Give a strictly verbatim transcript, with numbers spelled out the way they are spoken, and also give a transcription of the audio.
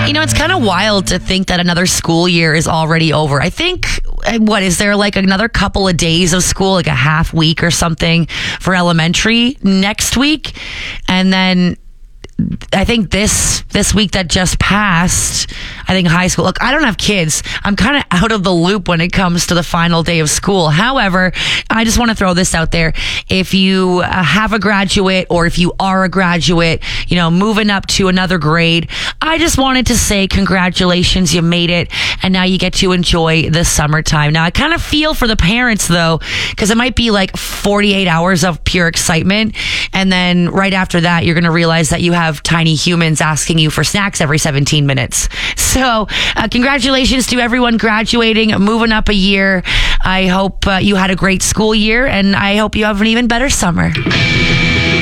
You know, it's kind of wild to think that another school year is already over. I think, what, is there like another couple of days of school, like a half week or something for elementary next week? And then I think this this week that just passed, I think high school. Look, I don't have kids. I'm kind of out of the loop when it comes to the final day of school. However, I just want to throw this out there. If you uh, have a graduate, or if you are a graduate, you know, moving up to another grade, I just wanted to say congratulations, you made it, and now you get to enjoy the summertime. Now, I kind of feel for the parents, though, because it might be like forty-eight hours of pure excitement, and then right after that, you're going to realize that you have tiny humans asking you for snacks every seventeen minutes. So uh, congratulations to everyone graduating, moving up a year. I hope uh, you had a great school year, and I hope you have an even better summer.